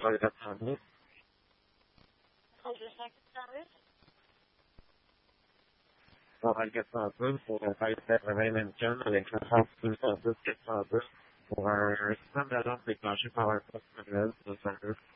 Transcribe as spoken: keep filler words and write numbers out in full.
Olga Service. trente-deux cinq service. Pour Olga Service, pour un file quatre-vingts Lincoln avec la force deux cent dix quatre cent dix pour un système d'alarme déclenché par un poste manuel de service.